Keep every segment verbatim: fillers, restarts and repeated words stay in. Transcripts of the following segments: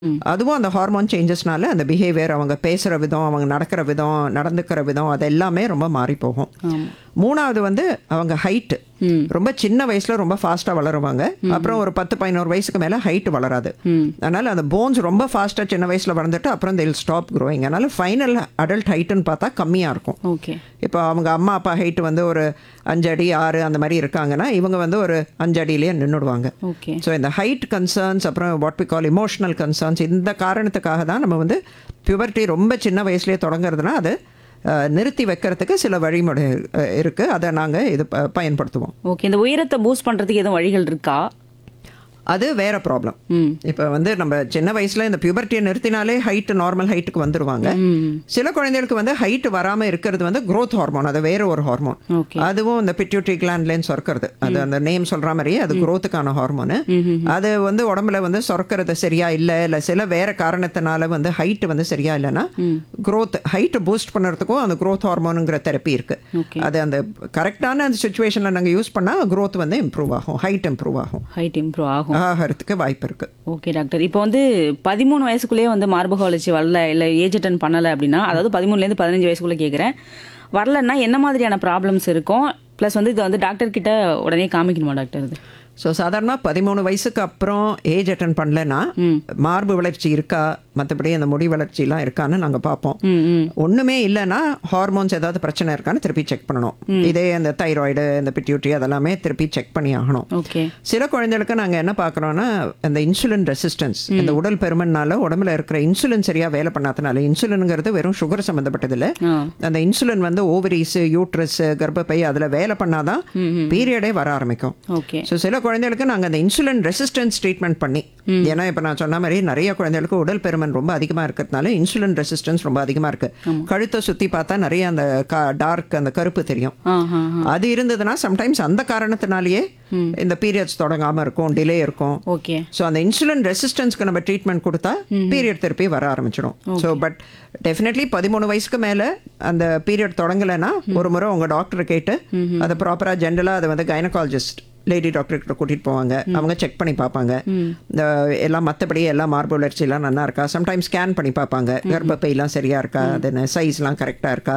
அதுவும் அந்த ஹார்மோன் சேஞ்சஸ்னால அந்த பிஹேவியர், அவங்க பேசுகிற விதம், அவங்க நடக்கிற விதம், நடந்துக்கிற விதம், அது எல்லாமே ரொம்ப மாறி போகும். மூணாவது வந்து அவங்க ஹைட்டு ரொம்ப சின்ன வயசுல ரொம்ப ஃபாஸ்ட்டாக வளருவாங்க. அப்புறம் ஒரு பத்து பதினோரு வயசுக்கு மேலே ஹைட் வளராது. அதனால அந்த போன்ஸ் ரொம்ப ஃபாஸ்ட்டாக சின்ன வயசில் வளர்ந்துட்டு அப்புறம் they'll ஸ்டாப் growing. அதனால ஃபைனல் அடல்ட் ஹைட்டுன்னு பார்த்தா கம்மியாக இருக்கும். ஓகே. இப்போ அவங்க அம்மா அப்பா ஹைட்டு வந்து ஒரு அஞ்சு அடி ஆறு அந்த மாதிரி இருக்காங்கன்னா இவங்க வந்து ஒரு அஞ்சு அடியிலேயே நின்றுடுவாங்க. ஓகே. ஸோ இந்த ஹைட் கன்சர்ன்ஸ், அப்புறம் what we call emotional concerns, இந்த காரணத்துக்காக தான் நம்ம வந்து பியூபர்ட்டி ரொம்ப சின்ன வயசுலேயே தொடங்குறதுனா அது அஹ், நிறுத்தி வைக்கிறதுக்கு சில வழிமுறை அஹ், இருக்கு. அதை நாங்கள் இது ப- பயன்படுத்துவோம். ஓகே. இந்த உயரத்தை பூஸ்ட் பண்றதுக்கு எதுவும் வழிகள் இருக்கா? அது வேற ப்ராப்ளம். ம். இப்போ வந்து நம்ம சின்ன வயசுல இந்த பியூபர்ட்டியை நிறுத்தினாலே ஹைட் நார்மல் ஹைட்டுக்கு வந்துருவாங்க. சில குழந்தைகளுக்கு வந்து ஹைட் வராமல் இருக்கிறது வந்து growth ஹார்மோன், அது வேற ஒரு ஹார்மோன். ஓகே. அதுவும் இந்த பிட்யூட்டரி கிளாண்ட்லேன்னு சுரக்கிறது, அது அந்த நேம் சொல்ற மாதிரியே அது growthக்கான ஹார்மோனு. அது வந்து உடம்புல வந்து சுரக்கிறது சரியா இல்லை, இல்லை சில வேற காரணத்தினால வந்து ஹைட் வந்து சரியா இல்லைன்னா growth ஹைட்டை பூஸ்ட் பண்ணுறதுக்கும் அந்த growth ஹார்மோனுங்கிற தெரப்பி இருக்கு. ஓகே. அது அந்த கரெக்டான அந்த சுச்சுவேஷனில் நாங்கள் யூஸ் பண்ணால் growth வந்து இம்ப்ரூவ் ஆகும், ஹைட் இம்ப்ரூவ் ஆகும், ஹைட் இம்ப்ரூவ் ஆகும். ஆகிறதுக்கு வாய்ப்பு இருக்கு. Okay doctor. இப்போ வந்து பதிமூணு வயசுக்குள்ளேயே வந்து மார்பக வளர்ச்சி வரல, இல்லை ஏஜ் அட்டன் பண்ணலை அப்படின்னா, அதாவது பதிமூணுலேருந்து பதினஞ்சு வயசுக்குள்ளே கேட்குறேன், வரலன்னா என்ன மாதிரியான ப்ராப்ளம்ஸ் இருக்கும்? ப்ளஸ் வந்து இதை வந்து டாக்டர் கிட்ட உடனே காமிக்கணுமா டாக்டர் இது? ஸோ சாதாரணமாக பதிமூணு வயசுக்கு அப்புறம் ஏஜ் அட்டன் பண்ணலன்னா மார்பு வளர்ச்சி இருக்கா, மற்றபடி அந்த முடி வளர்ச்சிலாம் இருக்கான்னு நாங்கள் பார்ப்போம். ம் ம் ஒன்றுமே இல்லைன்னா ஹார்மோன்ஸ் ஏதாவது பிரச்சனை இருக்கான்னு திருப்பி செக் பண்ணணும். இதே அந்த தைராய்டு, இந்த பிட்யூட்ரி அதெல்லாமே திருப்பி செக் பண்ணி ஆகணும். ஓகே. சில குழந்தைகளுக்கு நாங்கள் என்ன பார்க்குறோன்னா அந்த இன்சுலின் ரெசிஸ்டன்ஸ், இந்த உடல் பெருமன்னால உடம்புல இருக்கிற இன்சுலின் சரியாக வேலை பண்ணாதனால, இன்சுலினுங்கிறது வெறும் சுகர் சம்மந்தப்பட்டது இல்லை, ஆ. அந்த இன்சுலின் வந்து ஓவரிஸ், யூட்ரஸ், கர்ப்பப்பை அதில் வேலை பண்ணாதான் பீரியடே வர ஆரம்பிக்கும். ஓகே. ஸோ சில குழந்தைகளுக்கு நாங்கள் அந்த இன்சுலின் ரெசிஸ்டன்ஸ் ட்ரீட்மெண்ட் பண்ணி, ஏன்னா இப்போ நான் சொன்ன மாதிரி நிறைய குழந்தைகளுக்கு உடல் பெருமன் ரொம்ப அதிகமாக இருக்கிறதுனால இன்சுலின் ரெசிஸ்டன்ஸ் ரொம்ப அதிகமாக இருக்கு. கழுத்தை சுற்றி பார்த்தா நிறைய அந்த டார்க் அந்த கருப்பு தெரியும். ஆ ஆ அது இருந்ததுன்னா சம்டைம்ஸ் அந்த காரணத்தினாலேயே இந்த பீரியட்ஸ் தொடங்காமல் இருக்கும், டிலே இருக்கும். ஓகே. ஸோ அந்த இன்சுலின் ரெசிஸ்டன்ஸ்க்கு நம்ம ட்ரீட்மெண்ட் கொடுத்தா பீரியட் திருப்பி வர ஆரம்பிச்சிடும். ஸோ பட் டெஃபினெட்லி பதிமூணு வயசுக்கு மேலே அந்த பீரியட் தொடங்கலைன்னா ஒரு முறை உங்கள் டாக்டரை கேட்டு அதை ப்ராப்பராக ஜென்ரலாக அதை வந்து கைனகாலஜிஸ்ட் லேடி டாக்டர்கிட்ட கூட்டிகிட்டு போவாங்க. அவங்க செக் பண்ணி பார்ப்பாங்க இந்த எல்லாம், மற்றபடி எல்லாம் மார்பு வளர்ச்சியெல்லாம் நல்லா இருக்கா, சம்டைம்ஸ் ஸ்கேன் பண்ணி பார்ப்பாங்க கர்ப்பப்பையெல்லாம் சரியா இருக்கா, அது சைஸ்லாம் கரெக்டாக இருக்கா.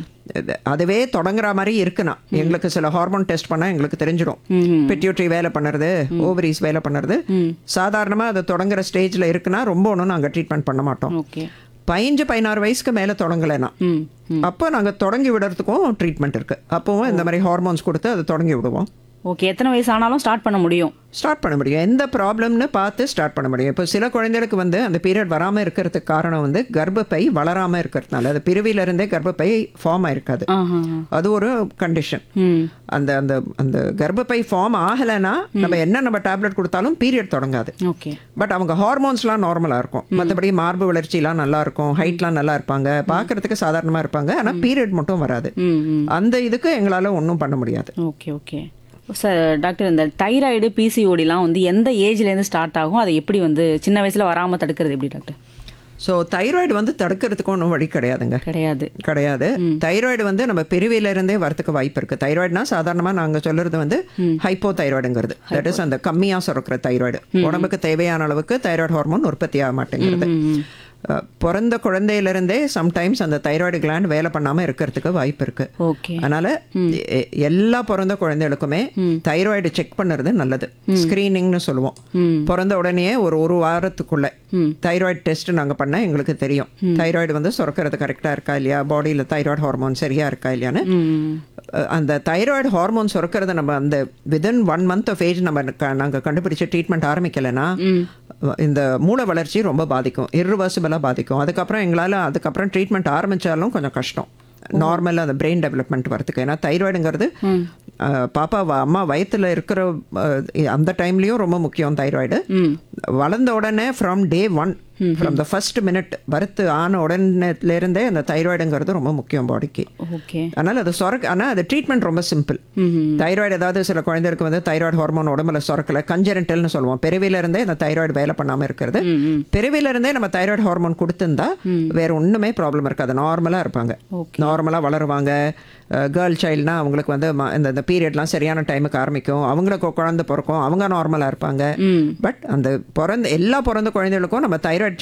அதுவே தொடங்குற மாதிரி இருக்குன்னா எங்களுக்கு சில ஹார்மோன் டெஸ்ட் பண்ணால் எங்களுக்கு தெரிஞ்சிடும் பிட்யூட்ரி வேலை பண்ணுறது, ஓவரிஸ் வேலை பண்ணுறது. சாதாரணமாக அது தொடங்குற ஸ்டேஜில் இருக்குன்னா ரொம்ப ஒன்றும் நாங்கள் ட்ரீட்மெண்ட் பண்ண மாட்டோம். ஓகே. பதினஞ்சு பதினாறு வயசுக்கு மேலே தொடங்கலைன்னா ம் அப்போ நாங்கள் தொடங்கி விடுறதுக்கும் ட்ரீட்மெண்ட் இருக்குது. அப்போவும் இந்த மாதிரி ஹார்மோன்ஸ் கொடுத்து அதை தொடங்கி விடுவோம். ஓகே. எத்தனை வயசு ஆனாலும் ஸ்டார்ட் பண்ண முடியும்? ஸ்டார்ட் பண்ண முடியும், எந்த ப்ராப்ளம்னு பார்த்து ஸ்டார்ட் பண்ண முடியும். இப்போ சில குழந்தைகளுக்கு வந்து அந்த பீரியட் வராமல் இருக்கிறதுக்கு காரணம் வந்து கர்ப்பப்பை வளராமல் இருக்கிறதுனால, அது பிறவியிலிருந்தே கர்ப்பப்பை ஃபார்ம் ஆயிருக்காது. ஆஹா. அது ஒரு கண்டிஷன். ம் அந்த அந்த அந்த கர்ப்பப்பை ஃபார்ம் ஆகலைன்னா நம்ம என்ன நம்ம டேப்லெட் கொடுத்தாலும் பீரியட் தொடங்காது. ஓகே. பட் அவங்க ஹார்மோன்ஸ்லாம் நார்மலாக இருக்கும், மற்றபடி மார்பு வளர்ச்சிலாம் நல்லா இருக்கும், ஹைட்லாம் நல்லா இருப்பாங்க, பார்க்கறதுக்கு சாதாரணமாக இருப்பாங்க, ஆனால் பீரியட் மட்டும் வராது. ம் ம் அந்த இதுக்கு எங்களால் ஒன்றும் பண்ண முடியாது. Okay okay. சார் டாக்டர், இந்த தைராய்டு, பிசிஓடிலாம் வந்து எந்த ஏஜ்லேருந்து ஸ்டார்ட் ஆகும்? அதை எப்படி வந்து சின்ன வயசில் வராமல் தடுக்கிறது எப்படி டாக்டர்? ஸோ தைராய்டு வந்து தடுக்கிறதுக்கு ஒன்றும் வழி கிடையாதுங்க, கிடையாது. கிடையாது. தைராய்டு வந்து நம்ம பிறவியிலிருந்தே வரத்துக்கு வாய்ப்பு இருக்குது. தைராய்டுனா சாதாரணமாக நாங்கள் சொல்கிறது வந்து ஹைப்போ தைராய்டுங்கிறது, தட் இஸ் அந்த கம்மியாக சுரக்கிற தைராய்டு, உடம்புக்கு தேவையான அளவுக்கு தைராய்டு ஹார்மோன் உற்பத்தி ஆக மாட்டேங்கிறது. அஹ், பிறந்த குழந்தையிலிருந்தே சம்டைம்ஸ் அந்த தைராய்டு கிளாண்ட் வேலை பண்ணாமல் இருக்கிறதுக்கு வாய்ப்பு இருக்குது. ஓகே. அதனால எ- எல்லா பிறந்த குழந்தைகளுக்குமே தைராய்டு செக் பண்ணுறது நல்லது. ஸ்க்ரீனிங்னு சொல்லுவோம். பிறந்த உடனே ஒரு ஒரு வாரத்துக்குள்ள தைராய்டு டெஸ்ட் நாங்கள் பண்ண எங்களுக்கு தெரியும் தைராய்டு வந்து சுரக்கிறது கரெக்டாக இருக்கா இல்லையா, பாடியில் தைராய்டு ஹார்மோன் சரியா இருக்கா இல்லையான்னு. ம் அஹ், அந்த தைராய்டு ஹார்மோன் சுரக்கிறத நம்ம அந்த within one month of age நம்ம க- நாங்கள் கண்டுபிடிச்சு ட்ரீட்மெண்ட் ஆரம்பிக்கலைன்னா இந்த மூளை வளர்ச்சி ரொம்ப பாதிக்கும், இர்ரிவர்சிபிளாக பாதிக்கும். அதுக்கப்புறம் எங்களால் அதுக்கப்புறம் ட்ரீட்மெண்ட் ஆரம்பித்தாலும் கொஞ்சம் கஷ்டம் நார்மலாக அந்த பிரெயின் டெவலப்மெண்ட் வரதுக்கு. ஏன்னா தைராய்டுங்கிறது அஹ், பாப்பா வ- அம்மா வயித்துல இருக்கிற அஹ், அந்த டைம்லேயும் ரொம்ப முக்கியம் தைராய்டு. வளர்ந்த உடனே from day one, from the first minute birth ஆன உடனேலேருந்தே அந்த தைராய்டுங்கிறது ரொம்ப முக்கியம் பாடிக்கு. ஓகே. அதனால் அது சுரக்க, ஆனால் அது ட்ரீட்மெண்ட் ரொம்ப சிம்பிள். தைராய்டு ஏதாவது சில குழந்தைகளுக்கு வந்து தைராய்டு ஹார்மோன் உடம்புல சுரக்கலை, கஞ்சரண்டல்னு சொல்லுவோம், பிறவியிலிருந்தே அந்த தைராய்டு வேலை பண்ணாமல் இருக்கிறது. பிறவியிலிருந்தே நம்ம தைராய்டு ஹார்மோன் கொடுத்துருந்தா வேற ஒன்றுமே ப்ராப்ளம் இருக்காது, நார்மலாக இருப்பாங்க, நார்மலாக வளருவாங்க. கேர்ள் சைல்டுனா அவங்களுக்கு வந்து ம- இந்த இந்த பீரியட்லாம் சரியான டைமுக்கு ஆரம்பிக்கும், அவங்களுக்கு குழந்தை பிறக்கும், அவங்க நார்மலாக இருப்பாங்க. பட் அந்த பிறந்த எல்லா பிறந்த குழந்தைகளுக்கும் நம்ம தைராய்டு